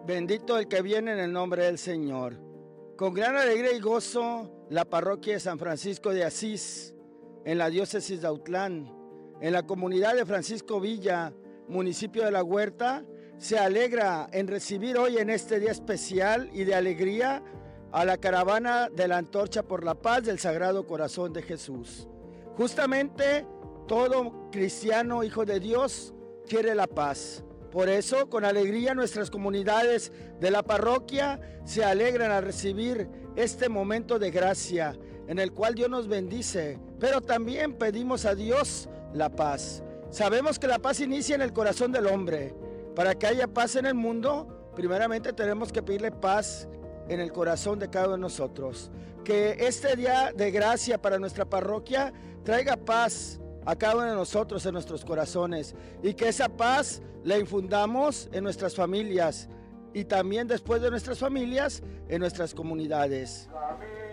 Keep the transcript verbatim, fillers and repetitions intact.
Bendito el que viene en el nombre del Señor. Con gran alegría y gozo, la parroquia de San Francisco de Asís, en la diócesis de Autlán, en la comunidad de Francisco Villa, municipio de La Huerta, se alegra en recibir hoy en este día especial y de alegría a la caravana de la Antorcha por la Paz del Sagrado Corazón de Jesús. Justamente todo cristiano, hijo de Dios, quiere la paz. Por eso, con alegría, nuestras comunidades de la parroquia se alegran al recibir este momento de gracia en el cual Dios nos bendice, pero también pedimos a Dios la paz. Sabemos que la paz inicia en el corazón del hombre. Para que haya paz en el mundo, primeramente tenemos que pedirle paz en el corazón de cada uno de nosotros. Que este día de gracia para nuestra parroquia traiga paz a cada uno de nosotros en nuestros corazones, y que esa paz la infundamos en nuestras familias y también después de nuestras familias en nuestras comunidades. Amén.